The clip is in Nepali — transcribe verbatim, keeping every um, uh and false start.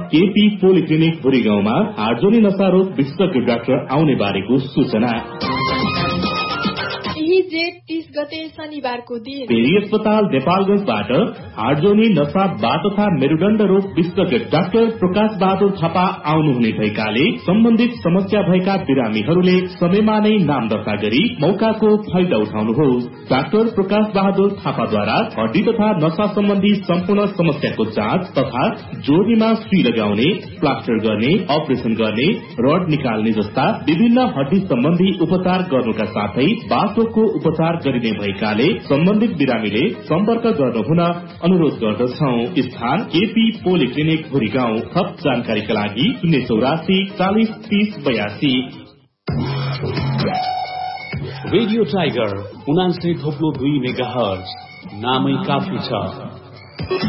केपी पोलिक्लिनिक भुरीगाउँमा हार्जोनी नशा रोग विशेषज्ञ डाक्टर आउने बारेको सूचना। जेठ तीस गते शनिबारको दिन पेरी अस्पताल नेपालगञ्जबाट हार्जोनी नशा बा तथा मेरुदण्ड रोग विशेषज्ञ डाक्टर प्रकाश बहादुर थापा आउनुहुने भएकाले सम्बन्धित समस्या भएका बिरामीहरूले समयमा नै नाम दर्ता गरी मौकाको फाइदा उठाउनुहोस्। डाक्टर प्रकाश बहादुर थापाद्वारा हड्डी तथा नशा सम्बन्धी सम्पूर्ण समस्याको जाँच तथा जोर्नीमा सुई लगाउने, प्लास्टर गर्ने, अपरेसन गर्ने, रड निकाल्ने जस्ता विभिन्न हड्डी सम्बन्धी उपचार गर्नुका साथै बाथरोगको उपचार गरिने भएकाले सम्बन्धित बिरामीले सम्पर्क गर्नुहुन अनुरोध गर्दछौं। स्थान केपी पोलिक्लिनिक भुरीगाउँ। थप जानकारीका लागि शून्य चौरासी चालिस तीस बयासी। रेडियो टाइगर उनासी थोप्लो दुई मेगा हर्ज नामै काफी छ।